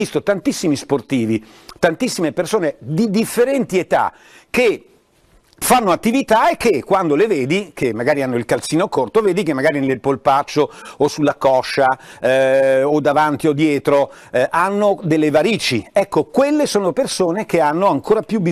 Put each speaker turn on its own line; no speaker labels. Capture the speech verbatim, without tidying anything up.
visto tantissimi sportivi, tantissime persone di differenti età che fanno attività e che quando le vedi, che magari hanno il calzino corto, vedi che magari nel polpaccio o sulla coscia eh, o davanti o dietro eh, hanno delle varici. Ecco, quelle sono persone che hanno ancora più bisogno